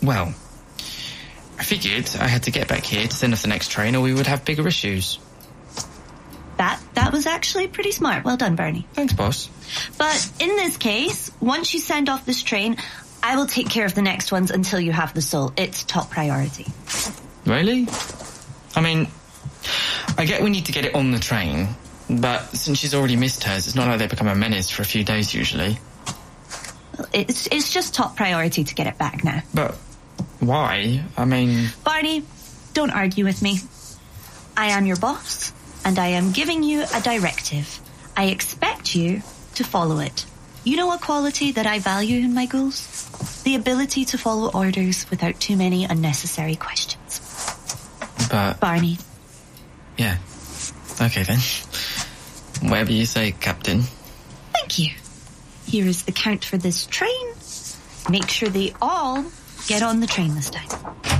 Well, I figured I had to get back here to send off the next train or we would have bigger issues. That was actually pretty smart. Well done, Barney. Thanks, boss. But in this case, once you send off this train, I will take care of the next ones until you have the soul. It's top priority. Really? I mean, I get we need to get it on the train, but since she's already missed hers, it's not like they become a menace for a few days usually. It's just top priority to get it back now. But why? I mean... Barney, don't argue with me. I am your boss, and I am giving you a directive. I expect you to follow it. You know a quality that I value in my ghouls? The ability to follow orders without too many unnecessary questions. But... Barney. Yeah. Okay, then. Whatever you say, Captain. Thank you. Here is the count for this train. Make sure they all get on the train this time.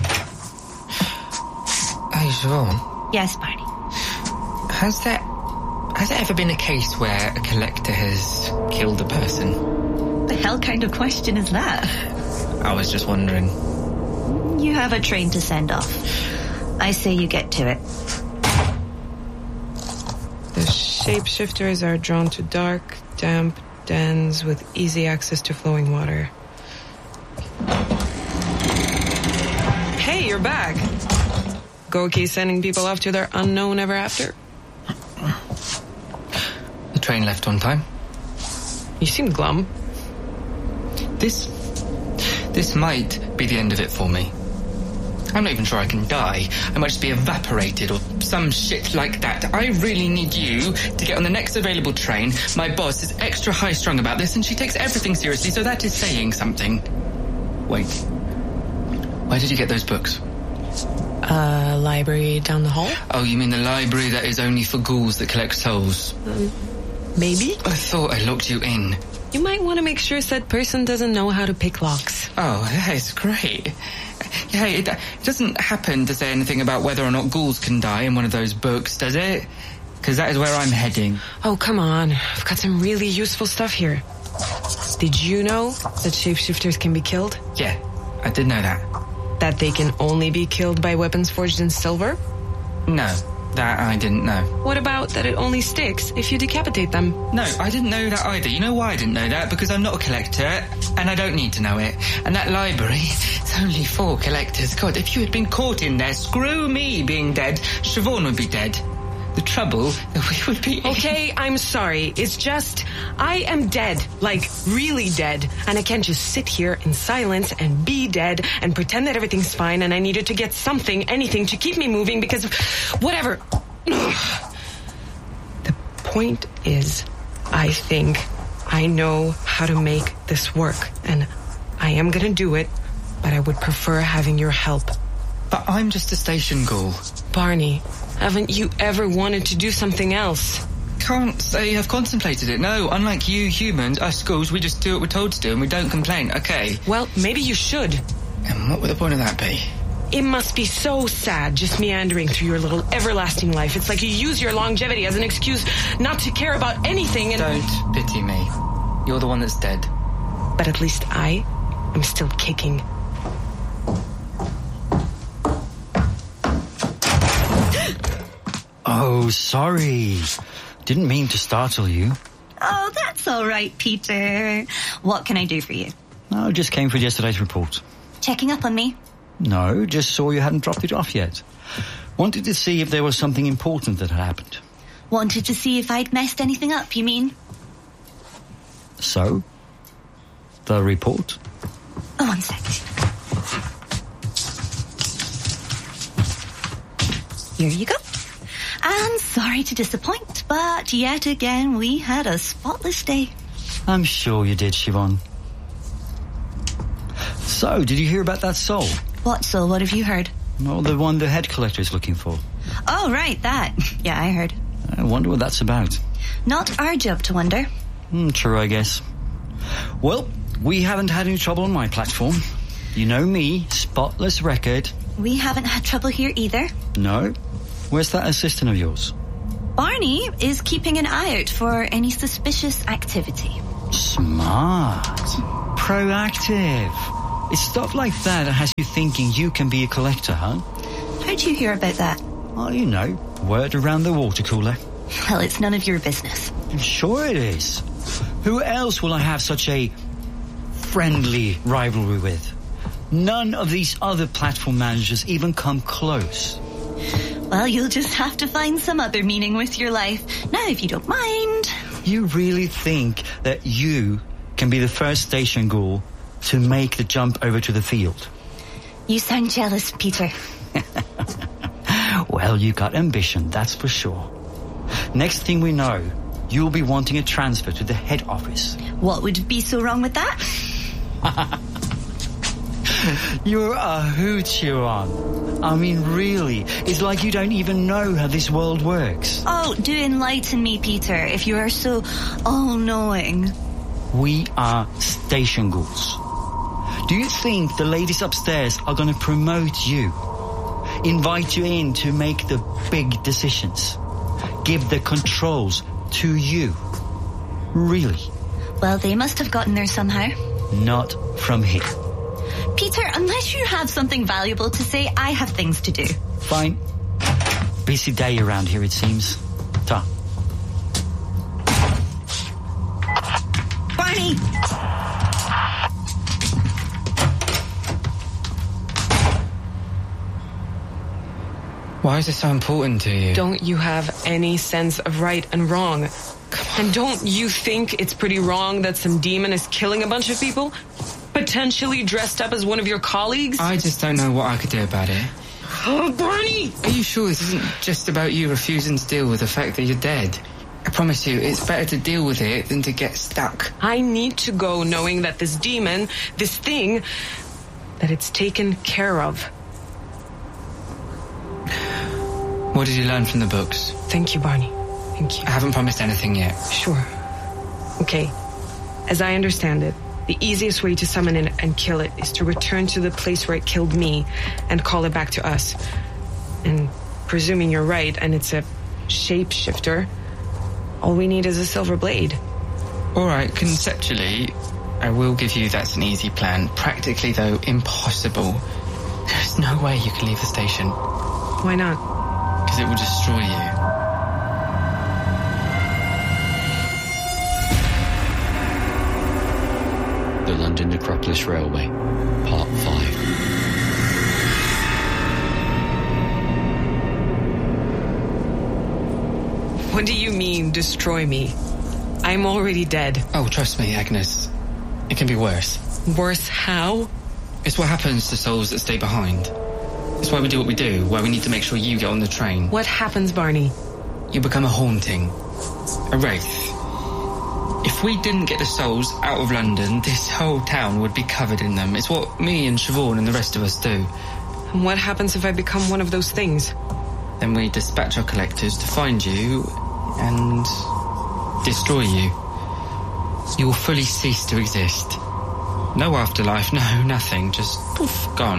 Hey, Siobhan. Yes, Barney. Has there ever been a case where a collector has killed a person? The hell kind of question is that? I was just wondering. You have a train to send off. I say you get to it. The shapeshifters are drawn to dark, damp dens with easy access to flowing water. Hey, you're back. Goki sending people off to their unknown ever after? The train left on time. You seem glum. This might be the end of it for me. I'm not even sure I can die. I might just be evaporated or some shit like that. I really need you to get on the next available train. My boss is extra high-strung about this and she takes everything seriously, so that is saying something. Wait. Where did you get those books? Library down the hall? Oh, you mean the library that is only for ghouls that collect souls? Maybe? I thought I locked you in. You might want to make sure said person doesn't know how to pick locks. Oh, that's great. Hey, it doesn't happen to say anything about whether or not ghouls can die in one of those books, does it? Because that is where I'm heading. Oh, come on. I've got some really useful stuff here. Did you know that shapeshifters can be killed? Yeah, I did know that. That they can only be killed by weapons forged in silver? No, that I didn't know. What about that it only sticks if you decapitate them? No, I didn't know that either. You know why I didn't know that? Because I'm not a collector, and I don't need to know it. And that library, it's only for collectors. God, if you had been caught in there, screw me being dead, Siobhan would be dead. The trouble that we would be... Okay, I'm sorry. It's just, I am dead. Like, really dead. And I can't just sit here in silence and be dead and pretend that everything's fine and I needed to get something, anything to keep me moving because of whatever. The point is, I think I know how to make this work. And I am gonna do it, but I would prefer having your help. But I'm just a station ghoul. Barney, haven't you ever wanted to do something else? Can't say I've contemplated it, no. Unlike you humans, us ghouls, we just do what we're told to do and we don't complain, okay? Well, maybe you should. And what would the point of that be? It must be so sad just meandering through your little everlasting life. It's like you use your longevity as an excuse not to care about anything and... Don't pity me. You're the one that's dead. But at least I am still kicking. Oh, sorry. Didn't mean to startle you. Oh, that's all right, Peter. What can I do for you? I just came for yesterday's report. Checking up on me? No, just saw you hadn't dropped it off yet. Wanted to see if there was something important that had happened. Wanted to see if I'd messed anything up, you mean? So? The report? Oh, 1 sec. Here you go. I'm sorry to disappoint, but yet again we had a spotless day. I'm sure you did, Siobhan. So, did you hear about that soul? What soul? What have you heard? Well, the one the head collector's looking for. Oh, right, that. Yeah, I heard. I wonder what that's about. Not our job to wonder. True, I guess. Well, we haven't had any trouble on my platform. You know me, spotless record. We haven't had trouble here either. No? Where's that assistant of yours? Barney is keeping an eye out for any suspicious activity. Smart. Proactive. It's stuff like that has you thinking you can be a collector, huh? How'd you hear about that? Well, you know, word around the water cooler. Well, it's none of your business. I'm sure it is. Who else will I have such a friendly rivalry with? None of these other platform managers even come close. Well, you'll just have to find some other meaning with your life. Now, if you don't mind. You really think that you can be the first station ghoul to make the jump over to the field? You sound jealous, Peter. Well, you got ambition, that's for sure. Next thing we know, you'll be wanting a transfer to the head office. What would be so wrong with that? You're a hoot, Huron. I mean, really, it's like you don't even know how this world works. Oh, do enlighten me, Peter, if you are so all-knowing. We are station ghouls. Do you think the ladies upstairs are going to promote you? Invite you in to make the big decisions? Give the controls to you? Really? Well, they must have gotten there somehow. Not from here. Peter, unless you have something valuable to say, I have things to do. Fine. Busy day around here, it seems. Ta. Barney! Why is this so important to you? Don't you have any sense of right and wrong? And don't you think it's pretty wrong that some demon is killing a bunch of people? Potentially dressed up as one of your colleagues? I just don't know what I could do about it. Oh, Barney! Are you sure this isn't just about you refusing to deal with the fact that you're dead? I promise you, it's better to deal with it than to get stuck. I need to go knowing that this demon, this thing, that it's taken care of. What did you learn from the books? Thank you, Barney. Thank you. I haven't promised anything yet. Sure. Okay. As I understand it, the easiest way to summon it and kill it is to return to the place where it killed me and call it back to us. And presuming you're right and it's a shapeshifter, all we need is a silver blade. All right, conceptually, I will give you that's an easy plan. Practically, though, impossible. There's no way you can leave the station. Why not? Because it will destroy you. The London Necropolis Railway, Part 5. What do you mean, destroy me? I'm already dead. Oh, trust me, Agnes. It can be worse. Worse how? It's what happens to souls that stay behind. It's why we do what we do, why we need to make sure you get on the train. What happens, Barney? You become a haunting. A wraith. If we didn't get the souls out of London, this whole town would be covered in them. It's what me and Siobhan and the rest of us do. And what happens if I become one of those things? Then we dispatch our collectors to find you and destroy you. You will fully cease to exist. No afterlife, no nothing, just poof, gone.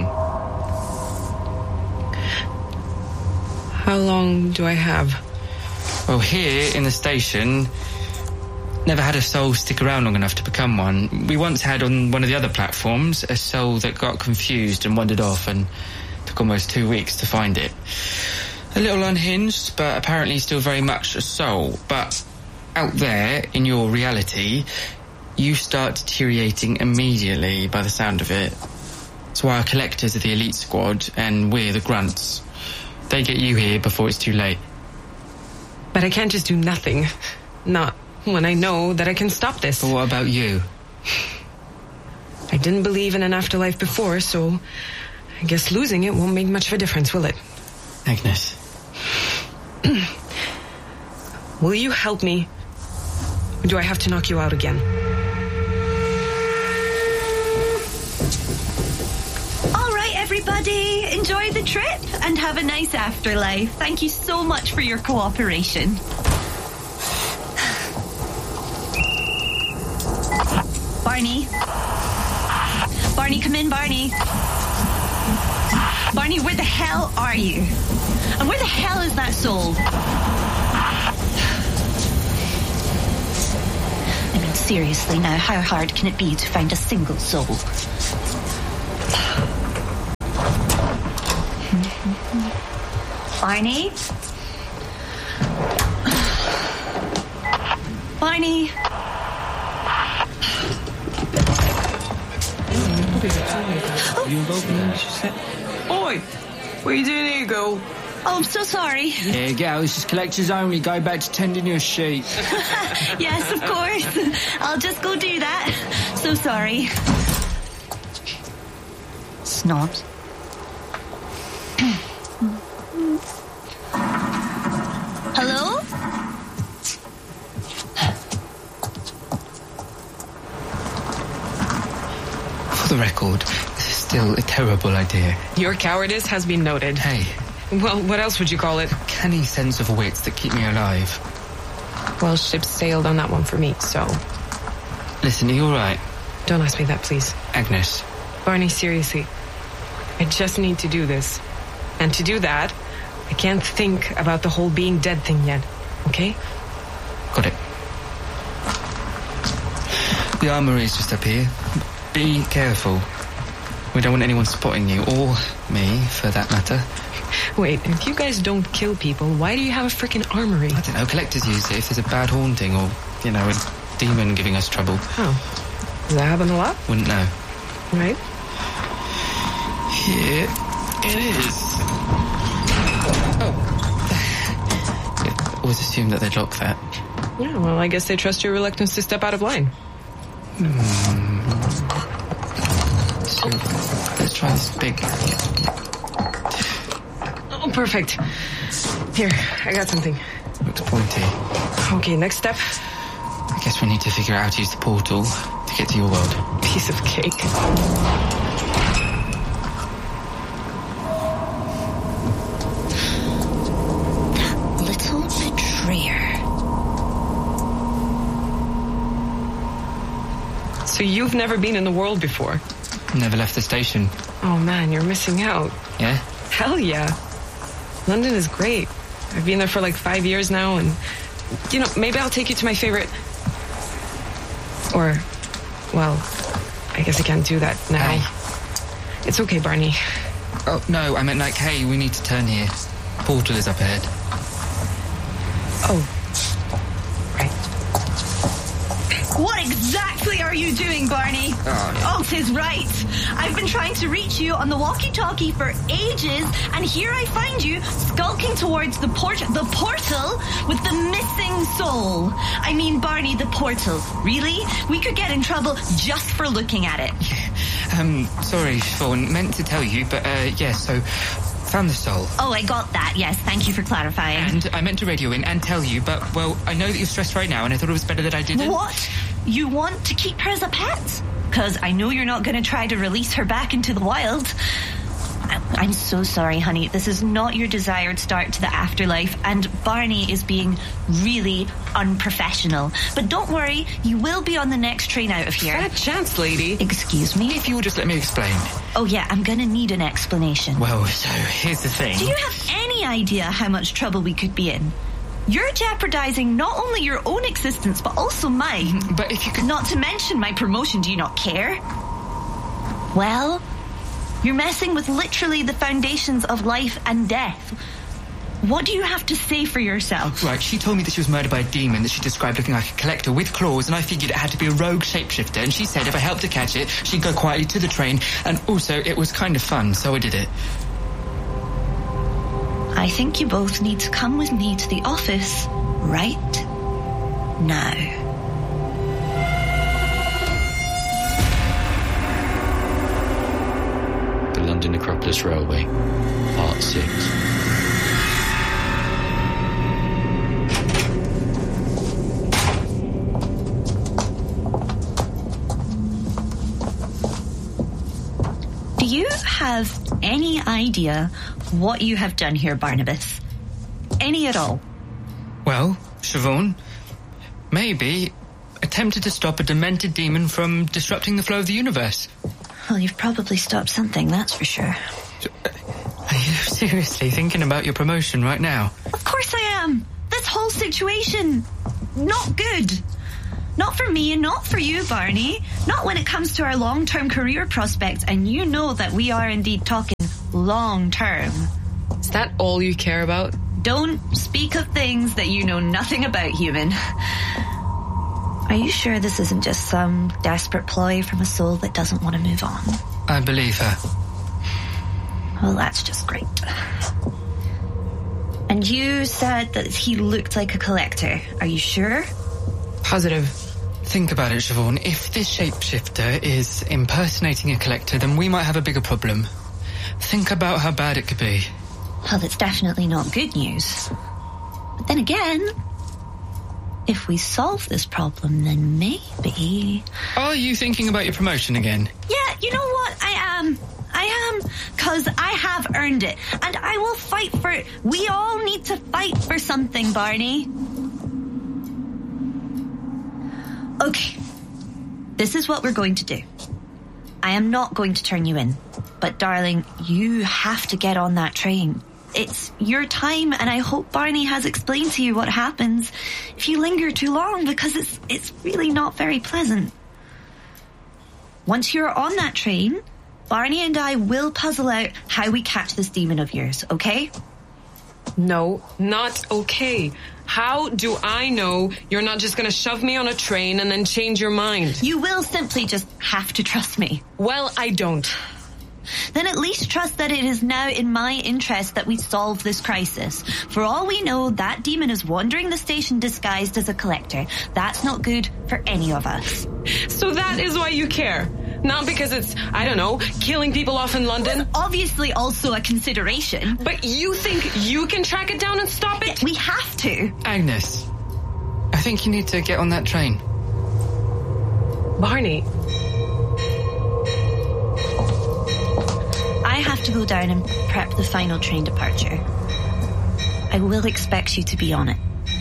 How long do I have? Well, here in the station, never had a soul stick around long enough to become one. We once had on one of the other platforms a soul that got confused and wandered off and took almost 2 weeks to find it. A little unhinged, but apparently still very much a soul. But out there, in your reality, you start deteriorating immediately by the sound of it. So our collectors are the elite squad and we're the grunts. They get you here before it's too late. But I can't just do nothing. Not when I know that I can stop this. But what about you? I didn't believe in an afterlife before, so I guess losing it won't make much of a difference, will it? Agnes. Will you help me? Or do I have to knock you out again? All right, everybody, enjoy the trip and have a nice afterlife. Thank you so much for your cooperation. Barney. Barney, come in, Barney. Barney, where the hell are you? And where the hell is that soul? I mean, seriously now, how hard can it be to find a single soul? Barney? Barney? Oi! What are you doing here, girl? Oh, I'm so sorry. There you go, this is collectors only. Go back to tending your sheep. Yes, of course. I'll just go do that. So sorry. Snot. Hello? For the record, this is still a terrible idea. Your cowardice has been noted. Hey, Well, what else would you call it? canny sense of wits that keep me alive. Well, ships sailed on that one for me, so Listen, are you alright? don't ask me that, please. Agnes, Barney, seriously. I just need to do this. And to do that, I can't think about the whole being dead thing yet, okay? got it. The armory is just up here. Be careful. We don't want anyone spotting you, or me, for that matter. Wait, if you guys don't kill people, why do you have a freaking armory? I don't know, collectors use it if there's a bad haunting or, a demon giving us trouble. Oh. Does that happen a lot? Wouldn't know. Right? Here it is. Oh. Always assumed that they'd lock that. Yeah, well, I guess they trust your reluctance to step out of line. So, let's try this big. Oh, perfect. Here, I got something. Looks pointy. Okay, next step. I guess we need to figure out how to use the portal to get to your world. Piece of cake. Little betrayer. So you've never been in the world before? Never left the station. Oh man, you're missing out. Yeah? Hell yeah. London is great. I've been there for like 5 years now, and maybe I'll take you to my favorite. Or, well, I guess I can't do that now. Hey. It's okay, Barney. Oh, no, I meant like, hey, we need to turn here. Portal is up ahead. Oh. Right. What exactly are you doing, Barney? Oh, 'tis right. I've been trying to reach you on the walkie-talkie for ages, and here I find you skulking towards the portal with the missing soul. I mean, Barney, the portal. Really? We could get in trouble just for looking at it. Sorry, Siobhan, meant to tell you, but, so, found the soul. Oh, I got that. Yes, thank you for clarifying. And I meant to radio in and tell you, but, well, I know that you're stressed right now, and I thought it was better that I didn't. What? You want to keep her as a pet? Because I know you're not going to try to release her back into the wild. I'm so sorry, honey. This is not your desired start to the afterlife, and Barney is being really unprofessional. But don't worry, you will be on the next train out of here. Fat chance, lady. Excuse me? If you would just let me explain. Oh yeah, I'm going to need an explanation. Well, so, here's the thing. Do you have any idea how much trouble we could be in? You're jeopardizing not only your own existence, but also mine. But if you could... Not to mention my promotion, do you not care? Well, you're messing with literally the foundations of life and death. What do you have to say for yourself? Right, she told me that she was murdered by a demon that she described looking like a collector with claws, and I figured it had to be a rogue shapeshifter, and she said if I helped her catch it, she'd go quietly to the train, and also it was kind of fun, so I did it. I think you both need to come with me to the office right now. The London Acropolis Railway, Part 6. Do you have any idea what you have done here, Barnabas? Any at all? Well, Siobhan, maybe attempted to stop a demented demon from disrupting the flow of the universe. Well, you've probably stopped something, that's for sure. Are you seriously thinking about your promotion right now? Of course I am. This whole situation, not good. Not for me and not for you, Barney. Not when it comes to our long-term career prospects, and you know that we are indeed talking long-term. Is that all you care about? Don't speak of things that you know nothing about, human. Are you sure this isn't just some desperate ploy from a soul that doesn't want to move on? I believe her. Well, that's just great. And you said that he looked like a collector. Are you sure? Positive. Think about it, Siobhan. If this shapeshifter is impersonating a collector, then we might have a bigger problem. Think about how bad it could be. Well, it's definitely not good news. But then again, if we solve this problem, then maybe... Are you thinking about your promotion again? Yeah, you know what? I am, because I have earned it, and I will fight for it. We all need to fight for something, Barney. Okay, this is what we're going to do. I am not going to turn you in, but darling, you have to get on that train. It's your time, and I hope Barney has explained to you what happens if you linger too long, because it's really not very pleasant. Once you're on that train, Barney and I will puzzle out how we catch this demon of yours, okay? No, not okay. How do I know you're not just gonna shove me on a train and then change your mind? You will simply just have to trust me. Well, I don't. Then at least trust that it is now in my interest that we solve this crisis. For all we know, that demon is wandering the station disguised as a collector. That's not good for any of us. So that is why you care. Not because it's, I don't know, killing people off in London. It's obviously also a consideration. But you think you can track it down and stop it? We have to. Agnes, I think you need to get on that train. Barney. I have to go down and prep the final train departure. I will expect you to be on it.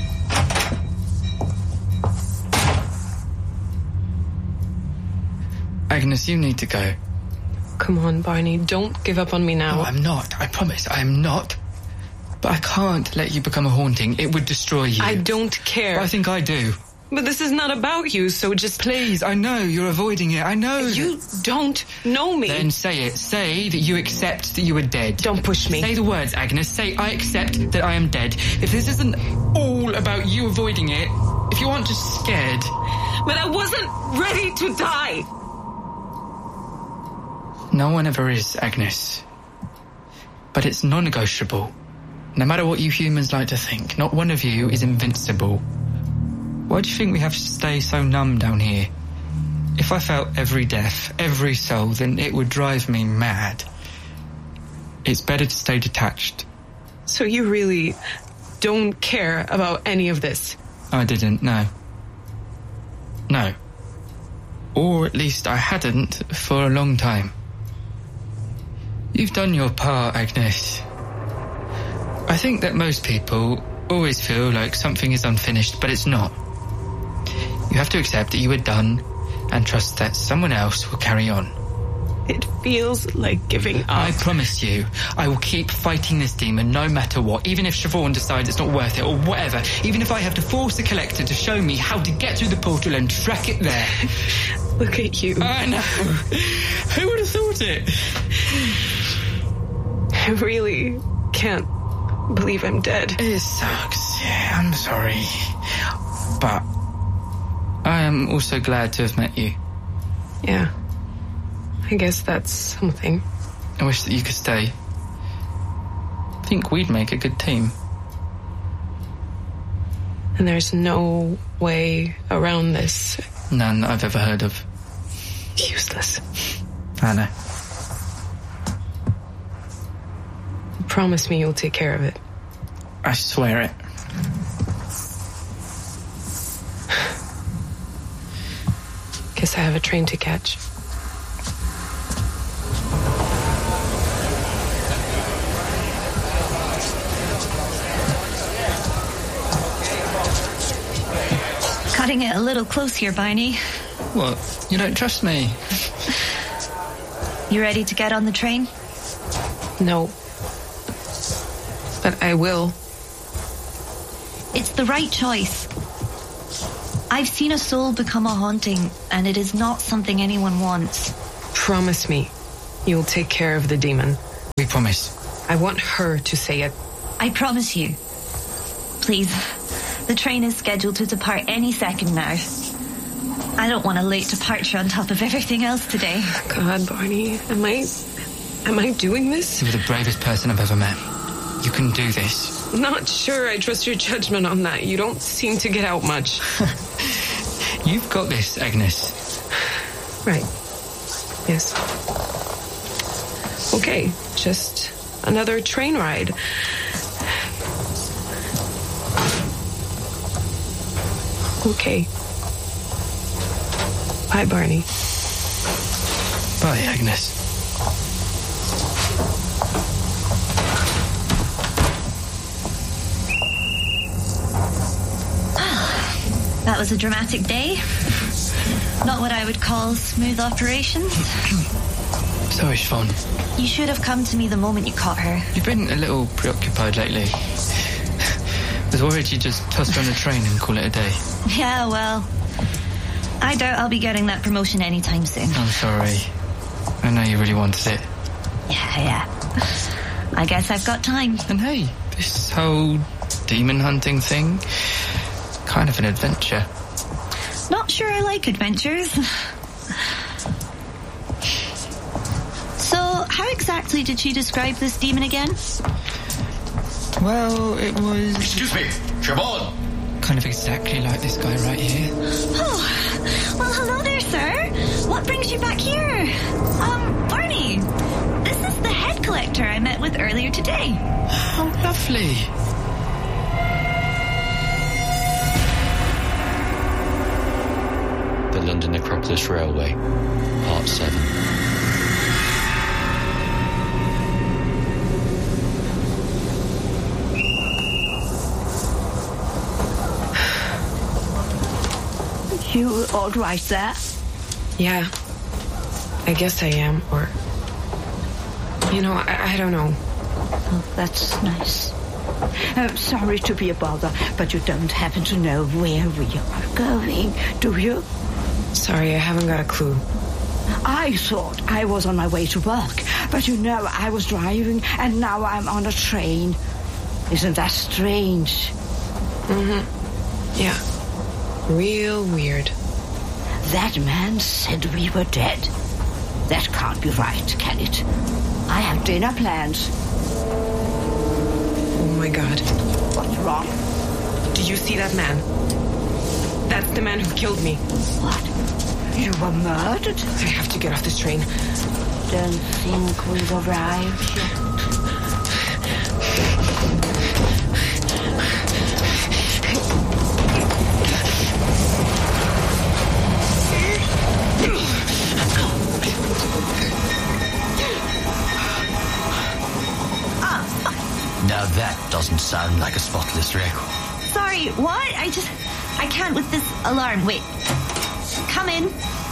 Agnes, you need to go. Come on, Barney, don't give up on me now. No, I'm not. I promise, I am not. But I can't let you become a haunting. It would destroy you. I don't care. But I think I do. But this is not about you, so just... Please, I know you're avoiding it. I know. You don't know me. Then say it. Say that you accept that you are dead. Don't push me. Say the words, Agnes. Say, I accept that I am dead. If this isn't all about you avoiding it, if you aren't just scared... But I wasn't ready to die. No one ever is, Agnes. But it's non-negotiable. No matter what you humans like to think, not one of you is invincible. Why do you think we have to stay so numb down here? If I felt every death, every soul, then it would drive me mad. It's better to stay detached. So you really don't care about any of this? I didn't, no. No. Or at least I hadn't for a long time. You've done your part, Agnes. I think that most people always feel like something is unfinished, but it's not. You have to accept that you are done and trust that someone else will carry on. It feels like giving up. I promise you, I will keep fighting this demon no matter what, even if Siobhan decides it's not worth it or whatever, even if I have to force the collector to show me how to get through the portal and track it there. Look at you. I know. Who would have thought it? I really can't believe I'm dead. It sucks. Yeah, I'm sorry. But I am also glad to have met you. Yeah. I guess that's something. I wish that you could stay. I think we'd make a good team. And there's no way around this. None that I've ever heard of. Useless. I know. Promise me you'll take care of it. I swear it. Guess I have a train to catch. Cutting it a little close here, Barney. What? You don't trust me? You ready to get on the train? No. But I will. It's the right choice. I've seen a soul become a haunting, and it is not something anyone wants. Promise me you'll take care of the demon. We promise. I want her to say it. I promise you. Please. The train is scheduled to depart any second now. I don't want a late departure on top of everything else today. God, Barney, am I doing this? You're the bravest person I've ever met. You can do this. Not sure I trust your judgment on that. You don't seem to get out much. You've got this, Agnes. Right. Yes. Okay, just another train ride. Okay. Bye, Barney. Bye, Agnes. That was a dramatic day. Not what I would call smooth operations. Sorry, Siobhan. You should have come to me the moment you caught her. You've been a little preoccupied lately. I was worried you'd just tossed on a train and call it a day. Yeah, well, I doubt I'll be getting that promotion anytime soon. I'm sorry. I know you really wanted it. Yeah. I guess I've got time. And hey, this whole demon hunting thing, kind of an adventure. Not sure I like adventures. So, how exactly did she describe this demon again? Well, it was... Excuse me, Siobhan! kind of exactly like this guy right here. Oh, well, hello there, sir. What brings you back here? Barney, this is the head collector I met with earlier today. How lovely. The London Acropolis Railway, Part 7. You all right there? Yeah, I guess I am, or... You know, I don't know. Oh, that's nice. Sorry to be a bother, but you don't happen to know where we are going, do you? Sorry, I haven't got a clue. I thought I was on my way to work, but you know, I was driving and now I'm on a train. Isn't that strange? Mm-hmm. Yeah. Real weird. That man said we were dead. That can't be right, can it? I have dinner plans. Oh my God. What's wrong? Do you see that man? That's the man who killed me. What? You were murdered? I have to get off this train. Don't think we've arrived yet. Now that doesn't sound like a spotless record. Sorry, what? I can't with this alarm. Wait. Come in.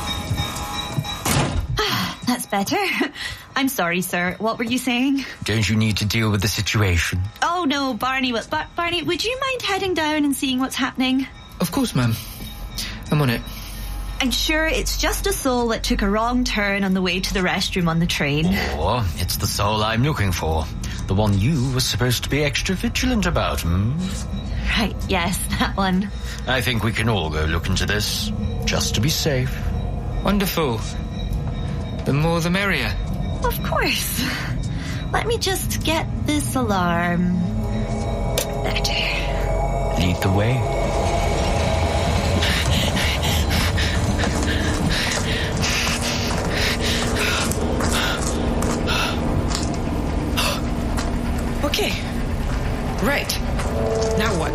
That's better. I'm sorry, sir. What were you saying? Don't you need to deal with the situation? Oh, no, Barney. Barney, would you mind heading down and seeing what's happening? Of course, ma'am. I'm on it. I'm sure it's just a soul that took a wrong turn on the way to the restroom on the train. Or it's the soul I'm looking for. The one you were supposed to be extra vigilant about, Right, yes, that one. I think we can all go look into this, just to be safe. Wonderful. The more the merrier. Of course. Let me just get this alarm. There. Lead the way. Okay. Right. Now what?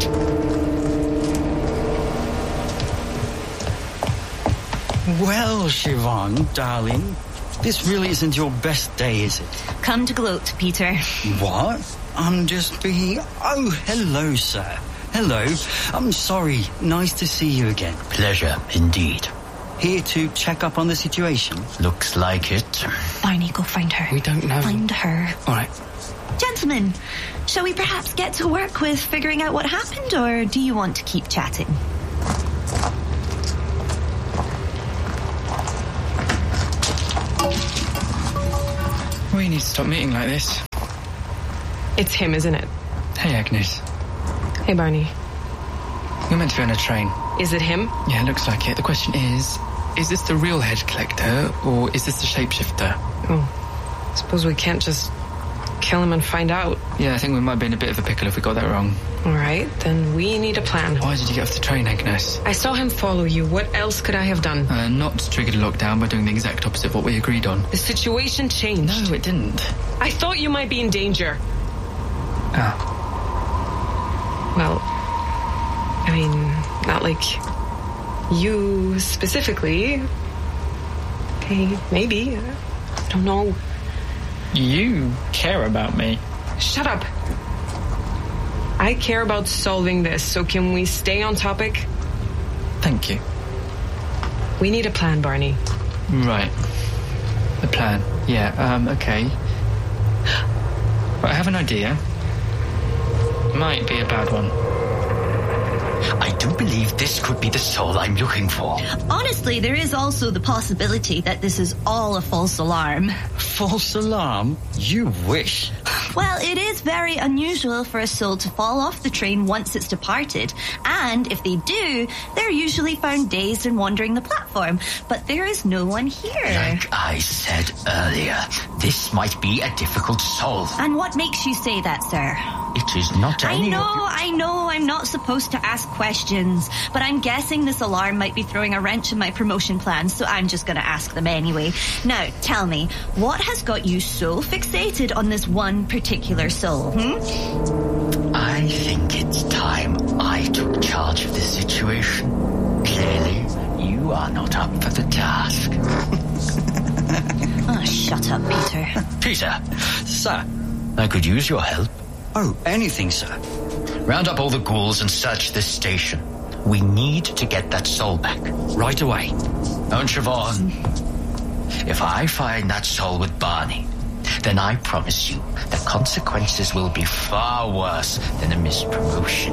Well, Siobhan, darling, this really isn't your best day, is it? Come to gloat, Peter. What? I'm just being... Oh, hello, sir. Hello. I'm sorry. Nice to see you again. Pleasure, indeed. Here to check up on the situation? Looks like it. Barney, go find her. We don't know. Find her. All right. Gentlemen, shall we perhaps get to work with figuring out what happened, or do you want to keep chatting? We need to stop meeting like this. It's him, isn't it? Hey, Agnes. Hey, Barney. You're meant to be on a train. Is it him? Yeah, it looks like it. The question is this the real head collector, or is this the shapeshifter? Oh, suppose we can't just kill him and find out. Yeah, I think we might be in a bit of a pickle if we got that wrong. All right, then we need a plan. Why did you get off the train, Agnes? I saw him follow you. What else could I have done? Not triggered a lockdown by doing the exact opposite of what we agreed on. The situation changed. No, it didn't. I thought you might be in danger. Oh. Well, I mean, not like you specifically. Okay, maybe. I don't know. You care about me. Shut up. I care about solving this, so can we stay on topic? Thank you. We need a plan, Barney. Right. A plan. Yeah, okay. Right, I have an idea. Might be a bad one. I do believe this could be the soul I'm looking for. Honestly, there is also the possibility that this is all a false alarm. False alarm? You wish. Well, it is very unusual for a soul to fall off the train once it's departed. And if they do, they're usually found dazed and wandering the platform. But there is no one here. Like I said earlier, this might be a difficult soul. And what makes you say that, sir? It is not any I know, I'm not supposed to ask questions, but I'm guessing this alarm might be throwing a wrench in my promotion plans, so I'm just gonna ask them anyway. Now, tell me, what has got you so fixated on this one particular soul, I think it's time I took charge of this situation. Clearly, you are not up for the task. Oh, shut up, Peter. Peter, Sir. I could use your help. Oh, anything, sir. Round up all the ghouls and search this station. We need to get that soul back. Right away. And Siobhan, if I find that soul with Barney, then I promise you the consequences will be far worse than a missed promotion.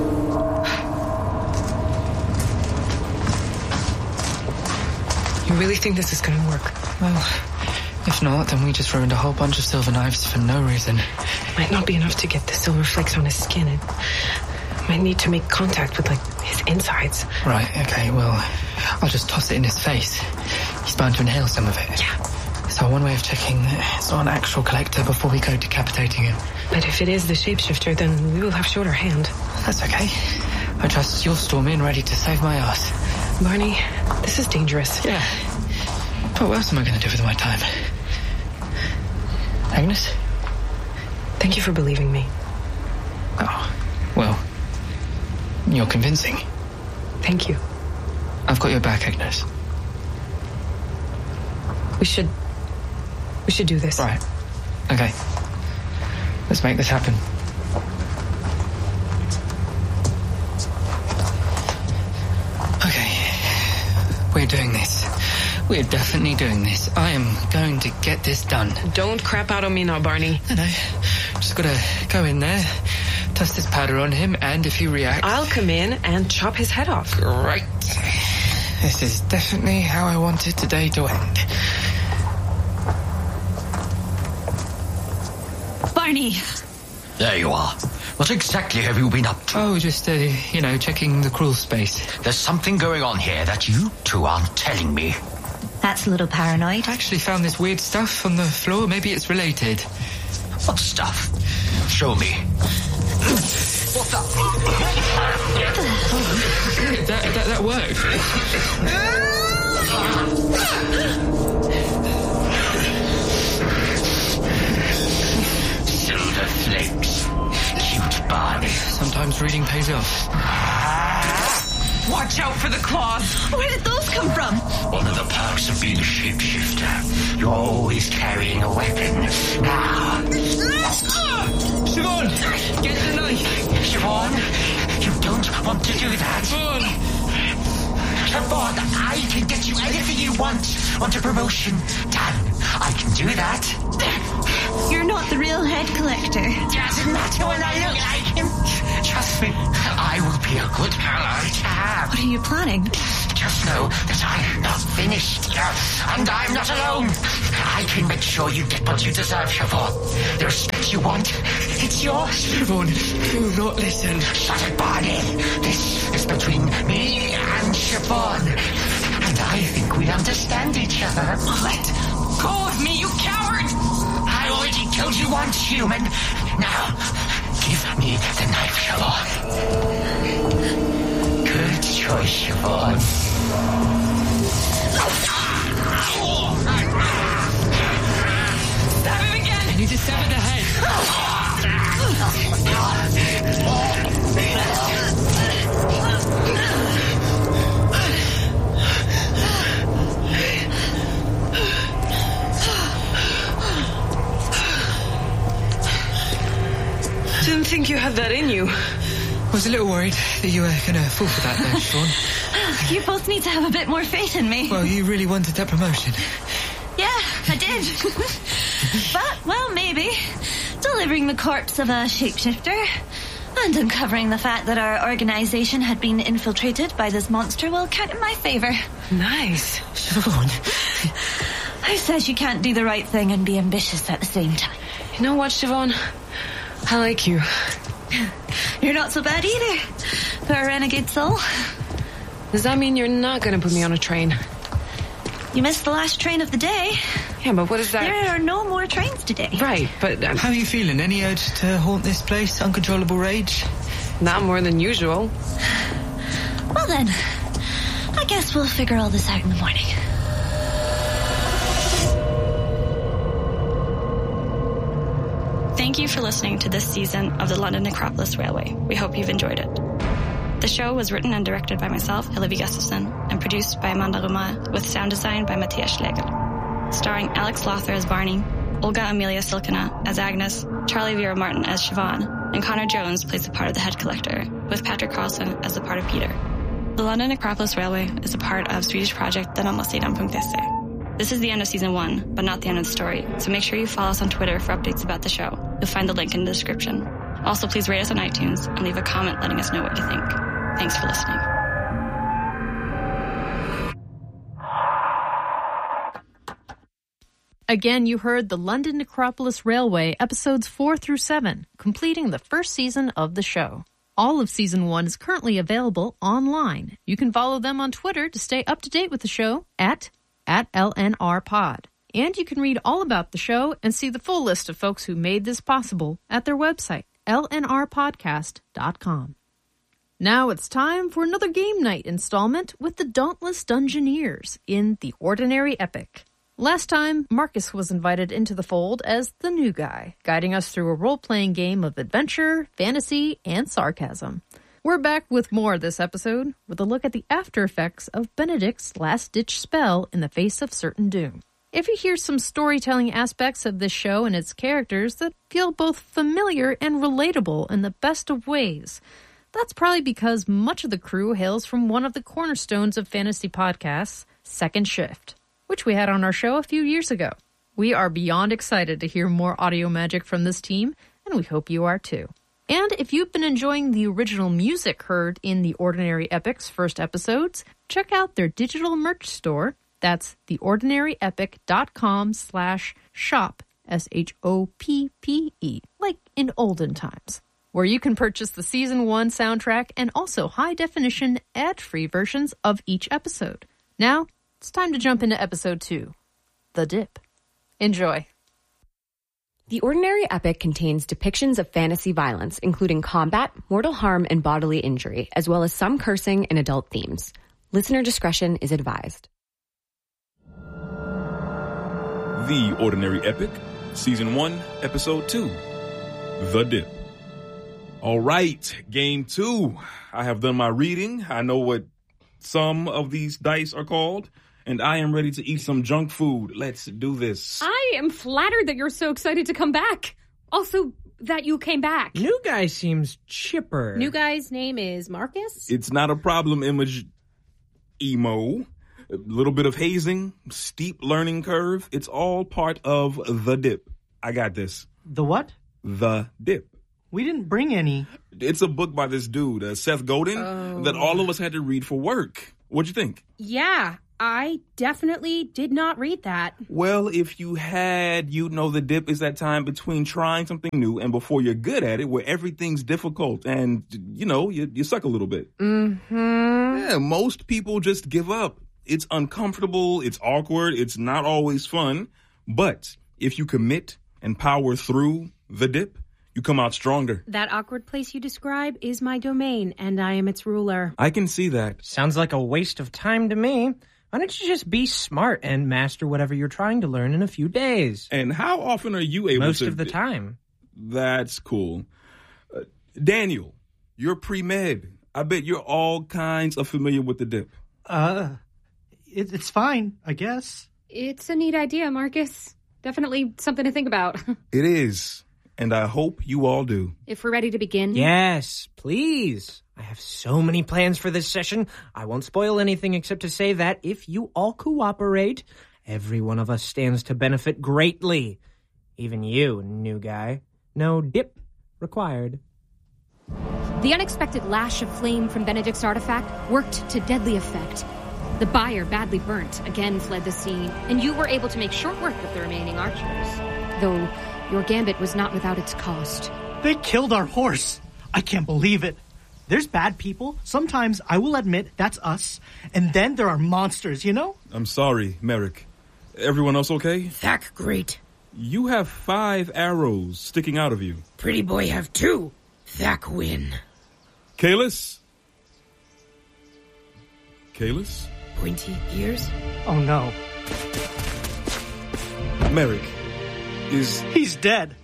You really think this is gonna work? Well, if not, then we just ruined a whole bunch of silver knives for no reason. Might not be enough to get the silver flakes on his skin. It might need to make contact with, his insides. Right, okay, well, I'll just toss it in his face. He's bound to inhale some of it. Yeah. So one way of checking that it's not an actual collector before we go decapitating him. But if it is the shapeshifter, then we will have shorter hand. That's okay. I trust you'll storm in ready to save my ass. Barney, this is dangerous. Yeah. But what else am I going to do with my time? Agnes? Thank you for believing me. Oh, well, you're convincing. Thank you. I've got your back, Agnes. We should do this. Right. Okay. Let's make this happen. Okay. We're doing this. We're definitely doing this. I am going to get this done. Don't crap out on me now, Barney. No. Just gotta go in there, toss this powder on him, and if he reacts... I'll come in and chop his head off. Right. This is definitely how I wanted today to end. Barney! There you are. What exactly have you been up to? Oh, just, checking the crawl space. There's something going on here that you two aren't telling me. That's a little paranoid. I actually found this weird stuff on the floor. Maybe it's related. What stuff? Show me. What the? That worked. Silver flakes. Cute Barney. Sometimes reading pays off. Watch out for the claws. Where did those come from? One of the perks of being a shapeshifter. You're always carrying a weapon. Now. Siobhan! Get the knife! Siobhan, you don't want to do that. Siobhan, I can get you anything you want. Want a promotion? Done. I can do that. You're not the real head collector. Doesn't matter when I look like him. Trust me, I will be a good ally to have. What are you planning? Just know that I'm not finished. And I'm not alone. I can make sure you get what you deserve, Siobhan. The respect you want It's yours. Siobhan, do not listen. Shut it, Barney. This is between me and Siobhan. And I think we understand each other. Let go of me, you coward! I already killed you once, human. Now, give me the knife, Siobhan. Good choice, Siobhan. Stab him again! I need to stab at the head. Didn't think you had that in you. I was a little worried that you were going to fall for that there, Siobhan. You both need to have a bit more faith in me. Well, you really wanted that promotion. Yeah, I did. But, well, maybe. Delivering the corpse of a shapeshifter and uncovering the fact that our organization had been infiltrated by this monster will count in my favor. Nice. Siobhan. Who says you can't do the right thing and be ambitious at the same time? You know what, Siobhan? I like you. You're not so bad either, for a renegade soul. Does that mean you're not going to put me on a train? You missed the last train of the day. Yeah, but what is that? There are no more trains today. Right, but How are you feeling? Any urge to haunt this place? Uncontrollable rage? not more than usual. Well then, I guess we'll figure all this out in the morning. Thank you for listening to this season of the London Necropolis Railway. We hope you've enjoyed it. The show was written and directed by myself, Olivia Gustafson, and produced by Amanda Ruma, with sound design by Matthias Schlegel. Starring Alex Lother as Barney, Olga Amelia Silkina as Agnes, Charlie Vera Martin as Siobhan, and Connor Jones plays the part of the head collector, with Patrick Carlson as the part of Peter. The London Necropolis Railway is a part of Swedish project denamasidan.se. This is the end of season 1, but not the end of the story, so make sure you follow us on Twitter for updates about the show. You'll find the link in the description. Also, please rate us on iTunes and leave a comment letting us know what you think. Thanks for listening. Again, you heard the London Necropolis Railway, episodes 4 through 7, completing the first season of the show. All of season 1 is currently available online. You can follow them on Twitter to stay up to date with the show at LNRpod. And you can read all about the show and see the full list of folks who made this possible at their website, lnrpodcast.com. Now it's time for another game night installment with the Dauntless Dungeoneers in The Ordinary Epic. Last time, Marcus was invited into the fold as the new guy, guiding us through a role-playing game of adventure, fantasy, and sarcasm. We're back with more this episode, with a look at the after effects of Benedict's last-ditch spell in the face of certain doom. If you hear some storytelling aspects of this show and its characters that feel both familiar and relatable in the best of ways, that's probably because much of the crew hails from one of the cornerstones of fantasy podcasts, Second Shift, which we had on our show a few years ago. We are beyond excited to hear more audio magic from this team, and we hope you are too. And if you've been enjoying the original music heard in The Ordinary Epic's first episodes, check out their digital merch store. That's theordinaryepic.com/shop, SHOPPE, like in olden times, where you can purchase the Season 1 soundtrack and also high-definition, ad-free versions of each episode. Now, it's time to jump into Episode 2, The Dip. Enjoy. The Ordinary Epic contains depictions of fantasy violence, including combat, mortal harm, and bodily injury, as well as some cursing and adult themes. Listener discretion is advised. The Ordinary Epic, Season 1, Episode 2, The Dip. All right, Game 2. I have done my reading. I know what some of these dice are called, and I am ready to eat some junk food. Let's do this. I am flattered that you're so excited to come back. Also, that you came back. New guy seems chipper. New guy's name is Marcus? It's not a problem, Emo. A little bit of hazing, steep learning curve. It's all part of The Dip. I got this. The what? The Dip. We didn't bring any. It's a book by this dude, Seth Godin, that all of us had to read for work. What'd you think? Yeah, I definitely did not read that. Well, if you had, you'd know the dip is that time between trying something new and before you're good at it, where everything's difficult and, you suck a little bit. Mm-hmm. Yeah, most people just give up. It's uncomfortable, it's awkward, it's not always fun. But if you commit and power through the dip, you come out stronger. That awkward place you describe is my domain, and I am its ruler. I can see that. Sounds like a waste of time to me. Why don't you just be smart and master whatever you're trying to learn in a few days? And how often are you able to... Most of the time. That's cool. Daniel, you're pre-med. I bet you're all kinds of familiar with the dip. It's fine, I guess. It's a neat idea, Marcus. Definitely something to think about. It is. And I hope you all do. If we're ready to begin. Yes, please. I have so many plans for this session. I won't spoil anything except to say that if you all cooperate, every one of us stands to benefit greatly. Even you, new guy. No dip required. The unexpected lash of flame from Benedict's artifact worked to deadly effect. The buyer, badly burnt, again fled the scene, and you were able to make short work of the remaining archers. Though your gambit was not without its cost. They killed our horse. I can't believe it. There's bad people. Sometimes I will admit that's us. And then there are monsters, you know? I'm sorry, Merrick. Everyone else okay? Thack, great. You have 5 arrows sticking out of you. Pretty boy have 2. Thack win. Kalis? Kalis? Pointy ears? Oh no. Merrick, He's dead.